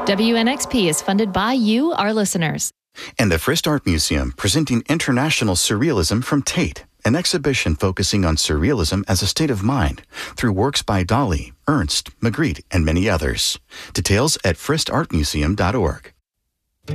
WNXP is funded by you, our listeners. And the Frist Art Museum, presenting International Surrealism from Tate, an exhibition focusing on surrealism as a state of mind through works by Dali, Ernst, Magritte, and many others. Details at fristartmuseum.org.